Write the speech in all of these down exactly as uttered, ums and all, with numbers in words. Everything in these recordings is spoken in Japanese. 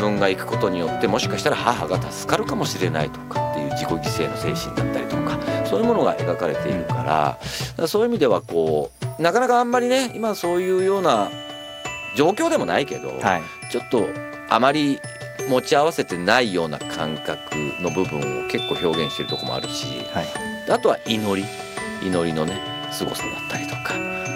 分が行くことによってもしかしたら母が助かるかもしれないとかっていう自己犠牲の精神だったりとか、そういうものが描かれているから、だからそういう意味ではこうなかなかあんまりね今そういうような状況でもないけど、はい、ちょっとあまり持ち合わせてないような感覚の部分を結構表現しているところもあるし、はい、あとは祈り祈りのね凄さだったりとか、うん、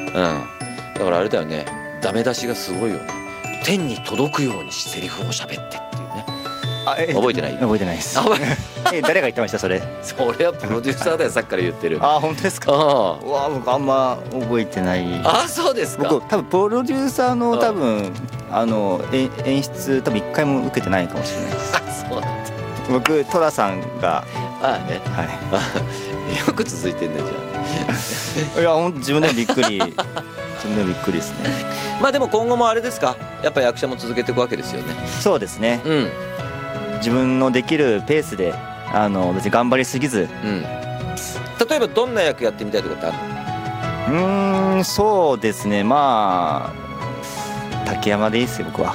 だからあれだよね、ダメ出しがすごいよね。天に届くようにセリフを喋ってっていうね。あえ覚えてない？ 覚えてないです。え誰が言ってましたそれ？ それはプロデューサーだよさっきから言ってる。 あ本当ですか？あうわ僕あんま覚えてない。 あそうですか。 僕多分プロデューサーの多分あの演出多分一回も受けてないかもしれないです。 あそうなんだ。 僕トラさんがあねはいよく続いてんねじゃあ。 いやほん自分でもびっくり自分でもびっくりですね。 まあでも今後もあれですか、やっぱ役者も続けていくわけですよね。 そうですね、うん、自分のできるペースであの別に頑張りすぎず、うん、 例えばどんな役やってみたいとかってあるの？ うーんそうですね、まあ竹山でいいですよ僕は。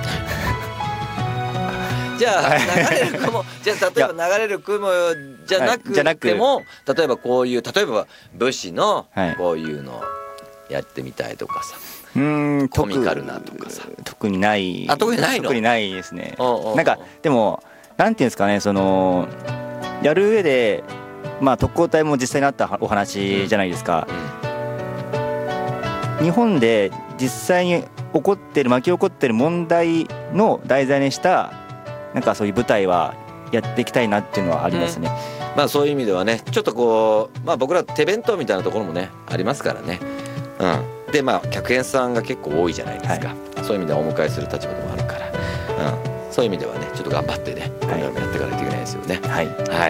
じゃあ流れる雲じゃあ例えば流れる雲じゃなくても、はい、例えばこういう例えば武士のこういうのやってみたいとかさ、 うーんコミカルなとかさ特にない。 あ特にないの？ 特にないですね。おうおうおうなんかでもなんていうんですかね、そのやる上でまあ特攻隊も実際にあったお話じゃないですか、うんうん、日本で実際に起こってる巻き起こってる問題の題材にしたなんかそういう舞台はやっていきたいなっていうのはありますね、 うん、まあそういう意味ではねちょっとこうまあ僕ら手弁当みたいなところもねありますからね、うん、でまあ客演さんが結構多いじゃないですか、はい、そういう意味ではお迎えする立場でもあるから、うん、そういう意味ではねちょっと頑張ってね、はい、やっていかないといけないですよね。はい、はい、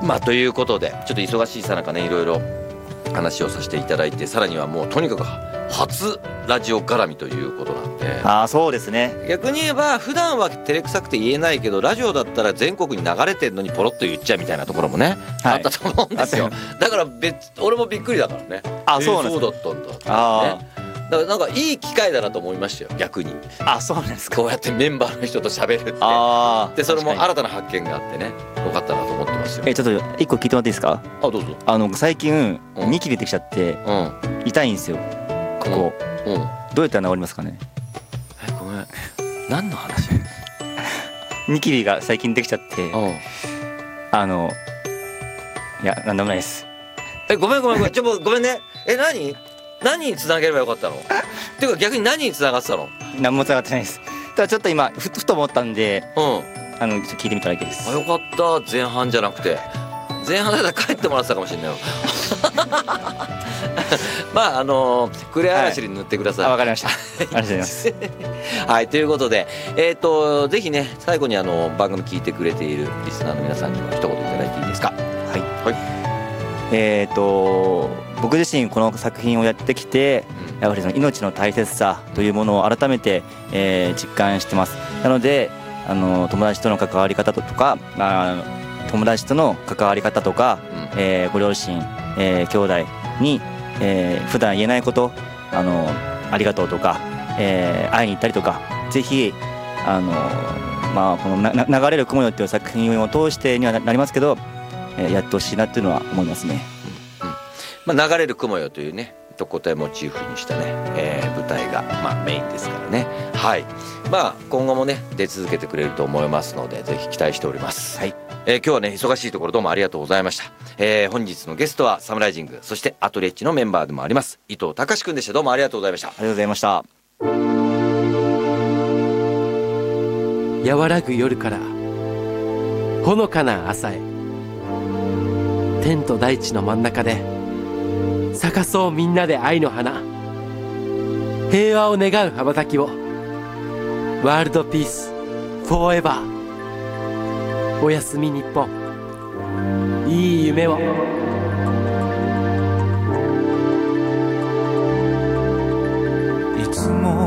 まあということでちょっと忙しいさなかねいろいろ話をさせていただいて、さらにはもうとにかく初ラジオ絡みということなんで、 ああそうですね。 逆に言えば普段は照れくさくて言えないけどラジオだったら全国に流れてるのにポロッと言っちゃうみたいなところもね、はい、あったと思うんですよ。だから別俺もびっくりだからね。 あそうなんですか。 そうだったんだって、ね、あだからなんかいい機会だなと思いましたよ逆に。 あそうなんですか。 こうやってメンバーの人と喋るって、あでそれも新たな発見があってねよかったなと思ってますよ。 えちょっと一個聞いてもらっていいですか？ あどうぞ。 あの最近ニキビ出てきちゃって、うん、痛いんですよここ、うんうん、どうやったら治りますかね？ えごめん何の話？ ニキビが最近できちゃって、うん、あのいやなんでもないです。 えごめんごめんごめんちょごめんね。え何何につなげればよかったの？っていうか逆に何につながってたの？ 何もつながってないです。ただちょっと今ふふと思ったんで、うん、あのちょっと聞いてみただけです。 あよかった前半じゃなくて前半だったら帰ってもらってたかもしれないよ。まああのクレアラシに塗ってください。 はい、あわかりました。ありがとうございます。 はいということでえっ、ー、とぜひね最後にあの番組聞いてくれているリスナーの皆さんにも一言いただいていいですか？ はいはい。えーと僕自身この作品をやってきて、うん、やはりその命の大切さというものを改めて、えー、実感してます。なのであの友達との関わり方とかあ友達との関わり方とか、うん、えー、ご両親、えー、兄弟に、えー、普段言えないことあのありがとうとか、えー、会いに行ったりとかぜひあの、まあ、このな流れる雲よっていう作品を通してにはなりますけどやってほしいなっていうのは思いますね、 うんうんまあ、流れる雲よというね特攻隊をモチーフにしたね、えー、舞台が、まあ、メインですからね。はいまあ今後もね出続けてくれると思いますのでぜひ期待しております、はいえー、今日はね忙しいところどうもありがとうございました、えー、本日のゲストはサムライジングそしてアトリエッジのメンバーでもあります伊藤隆くんでした。どうもありがとうございました。ありがとうございました。 和らぐ夜からほのかな朝へ天と大地の真ん中で咲かそうみんなで愛の花平和を願う羽ばたきをワールドピースフォーエバーおやすみ日本いい夢をいつも